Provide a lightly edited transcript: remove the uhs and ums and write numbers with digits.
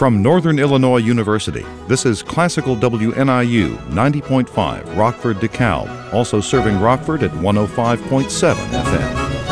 From Northern Illinois University, this is Classical WNIU 90.5 Rockford, DeKalb, also serving Rockford at 105.7 FM.